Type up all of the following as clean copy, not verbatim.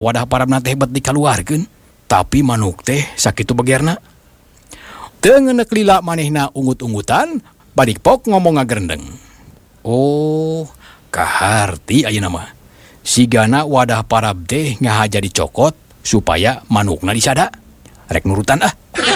wadah parabna teh bet dikaluarkeun, tapi manuk teh sakitu begerna. Teu ngeuneuk lila manehna ungut-ungutan, balik pok ngomong ngagerendeng. Oh, kaharti ayeuna mah. Sigana wadah parab teh ngahaja dicokot supaya manukna disada. Rek nurutan ah.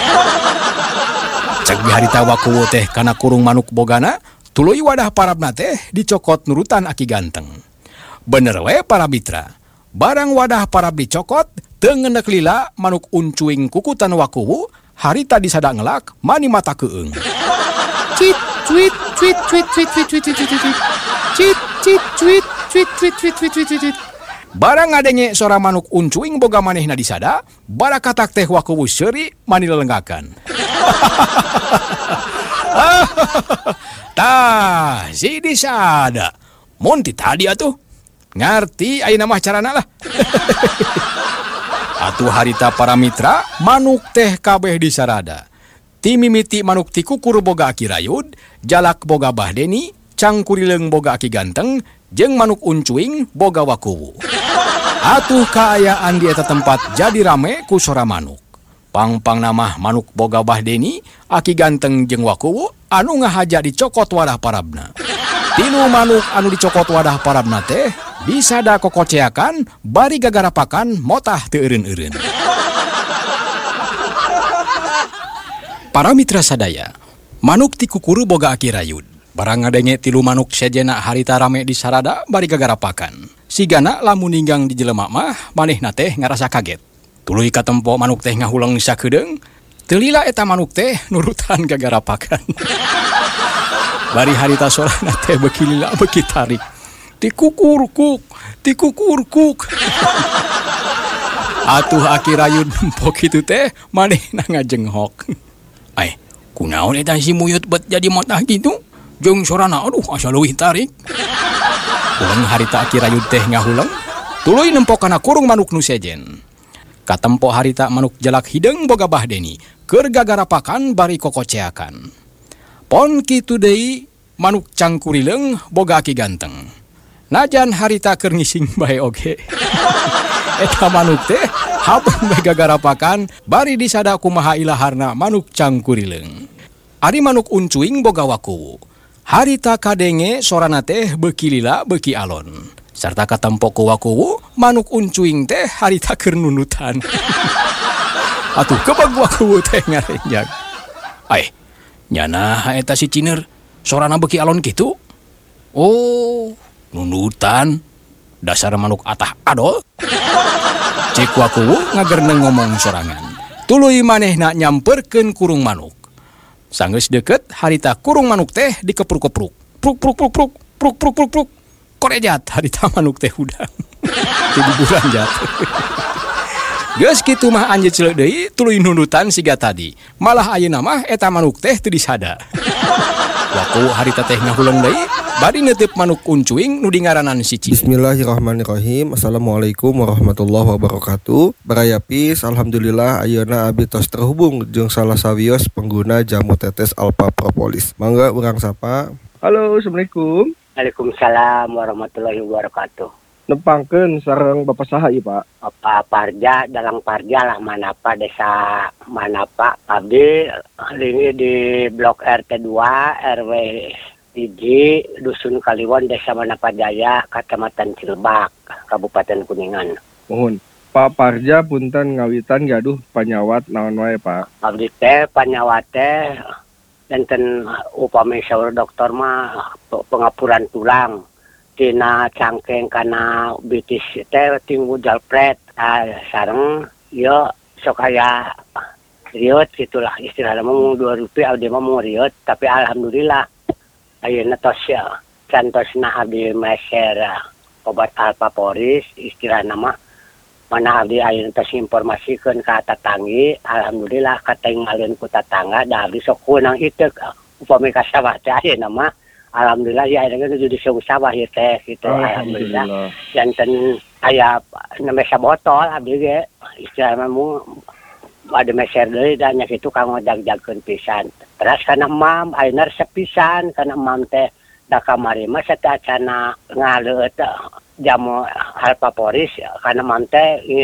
Cek di harita wakuwu teh kana kurung manuk bogana, tuluy wadah parabna teh dicokot nurutan aki ganteng. Bener we para mitra, barang wadah parab dicokot, teu ngeuneuk lila manuk uncuing kukutan wakuwu, harita disada ngelak mani mata keueung. Cit cuit cuit cuit cuit cuit cuit cuit cuit cit cit cuit cuit cuit cuit cuit cuit cuit. Barang ngadenge sora manuk uncuing boga manehna disada, barakatak teh wakuwu seuri mani lelenggakan. Tah, si disada. Mun ti tadi atuh. Ngarti ayeuna mah carana lah. Atuh harita para mitra, manuk teh kabeh disarada. Ti mimiti manuk ti kukur boga aki rayud, jalak boga bahdeni, cangkurileung boga aki ganteng, jeung manuk uncuing boga wakuwu. Atuh kaayaan di eta tempat jadi rame ku sora manuk. Pang-pang namah manuk boga bahdeni, aki ganteng jeung wakuwu, anu ngahaja dicokot wadah parabna. Tinu manuk anu dicokot wadah parabna teh, disada kokoceakan, bari gagarapakan, motah teu eureun-eureun. Para mitra sadaya, manuk ti kukuru boga aki rayud. Barang ngadenge tilu manuk sejena harita rame di sarada bari gagarapakan. Sigana lamun ninggang di jelema mah manehna teh ngarasa kaget. Tuluy katempo manuk teh ngahulang sakedeung, teu lila eta manuk teh nurutan gagarapakan. Bari harita sorana teh beuki lila beuki tarik. Tikukurkuk, tikukurkuk. Atuh aki rayud empok kitu teh manehna ngajenghok. Ai, kunaon eta si muyut bet jadi motah gitu? Jeung sorana aduh asa leuwih tarik. Ulang harita aki rayud teh ngahulang, tuluy nempok kana kurung manuk nu sejen. Katempo harita manuk jalak hideung boga bahdeni, keur gagarapakan bari kokoceakan. Pon kitu deui manuk cangkurileung boga aki ganteng. Najan harita keur ngising bae oge. Eta manuk teh habang bae gagarapakan bari disada kumaha ilaharna manuk cangkurileung. Ari manuk uncuing boga wakuwu. Harita kadenge sorana teh beuki lila beuki alon. Sarta katempo ku wakuwu manuk uncuing teh harita keur nunutan. Atuh kebag wakuwu teh ngarenjak. Ai, nyana eta si ciner sorana beuki alon kitu? Oh, nunutan. Dasar manuk atah adol. Cik wakuwu ngagerneung ngomong sorangan. Tuluy manehna nyamperkeun kurung manuk. Sanggeus deukeut harita kurung manuk teh dikepruk-kepruk. Pruk pruk pruk pruk pruk pruk pruk pruk. Korejat harita manuk teh udang. Ti buburan jat. Geus kitu mah anjeun ceuleuh deui tuluy nunutan siga tadi. Malah ayeuna mah eta manuk teh teu disada. Wakuwu harita teh ngahulang deui bari neuteup manuk uncuing nu dingaranan si Cina. Bismillahirrahmanirrahim. Assalamualaikum warahmatullahi wabarakatuh. Barayapis, alhamdulillah ayeuna abdi tos terhubung jeung salah sawios pengguna jamu tetes Alpha Propolis. Mangga urang sapa. Halo, assalamualaikum. Waalaikumsalam warahmatullahi wabarakatuh. Nepangkeun sareng Bapak saha ieu, Pak? Bapak Parja, Dalang Parja lah Manapa, desa Manapa. Abdi ini di Blok RT 2 RW 3 Dusun Kaliwon, Desa Manapa Jaya, Kecamatan Cilebak, Kabupaten Kuningan. Mohon. Pak Parja punten ngawitan gaduh panyawat naon wae, Pak? Abdi teh panyawat teh enten upami saur dokter mah pengapuran tulang. Tina cangkeng kana bitis teh tinggu jalpret sareng yo sok aya riot gitulah istilahna mah 2 rupiah abdi mah mau riot tapi alhamdulillah ayeuna tos ya cantosna abdi meser obat alpaporis istilahna mah mana abdi ayeuna tos informasikeun ka tatanggi alhamdulillah katinggalin ku tatangga da abdi sok kunang hideuk upami ka sawah teh ayeuna mah alhamdulillah ya ayeuna geus jadi sawah ieu teh gitu alhamdulillah. Janten aya nemesa botol abdi ge istilahna mah ada meser deui da nya kitu kanggo jag-jagkeun pisan. Teras kana mam ayeuna resep pisan kana mam teh da kamari mah satacana ngaleut jamu Alpaporis kana mante